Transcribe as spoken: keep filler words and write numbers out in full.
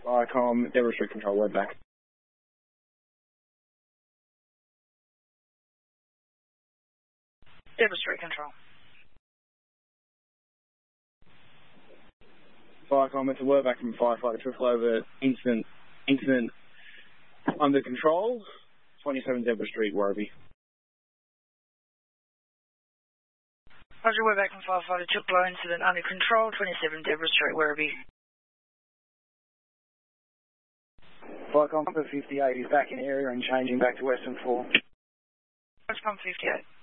Viacom, Deborah Street Control, word back. Deborah Street Control. Viacom, it's a word back from firefighter Triple over incident, incident under control, twenty-seven Deborah Street, Werribee. Roger, word back from firefighter Triple incident under control, twenty-seven Deborah Street, Werribee. Viacom fifty-eight is back in area and changing back to Western four. Roger, fifty-eight.